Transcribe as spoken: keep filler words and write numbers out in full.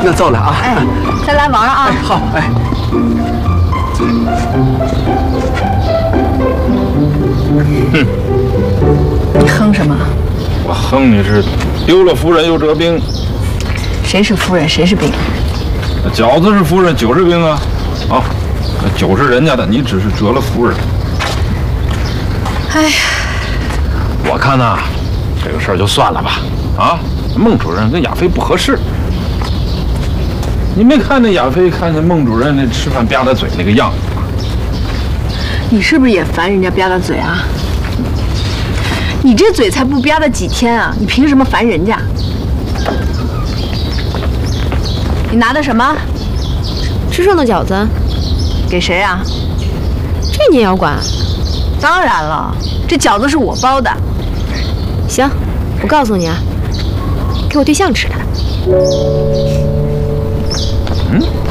那走了啊。 哎，再来忙啊。 哎，好，哎。 哼， 你哼什么？ 我哼你是丢了夫人又折兵。 谁是夫人，谁是兵？ 饺子是夫人，酒是兵啊。啊，那酒是人家的，你只是折了夫人。 哎呀， 我看呐，这个事儿就算了吧。啊，孟主任跟亚飞不合适。你没看那亚飞看见孟主任那吃饭吧嗒嘴那个样子吗？ 你是不是也烦人家吧嗒嘴啊？你这嘴才不吧嗒几天啊，你凭什么烦人家？你拿的什么？ 吃剩的饺子。 给谁啊？ 这你也要管？ 当然了，这饺子是我包的。 行，我告诉你啊，给我对象吃的。 嗯。